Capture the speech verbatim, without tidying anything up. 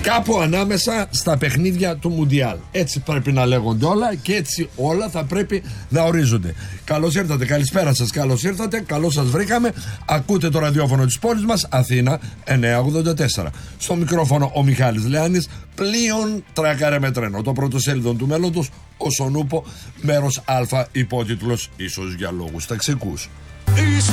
Κάπου ανάμεσα στα παιχνίδια του Μουντιάλ. Έτσι πρέπει να λέγονται όλα και έτσι όλα θα πρέπει να ορίζονται. Καλώς ήρθατε, καλησπέρα σας, καλώς ήρθατε, καλώς σας βρήκαμε. Ακούτε το ραδιόφωνο της πόλης μας, Αθήνα εννιακόσια ογδόντα τέσσερα. Στο μικρόφωνο ο Μιχάλης Λεάνης, πλοίον τράκαρε με τρένο. Το πρώτο σέλιδο του μέλλοντος, ο Σονούπο, μέρος Α, υπότιτλος ίσως για λόγους ταξικούς.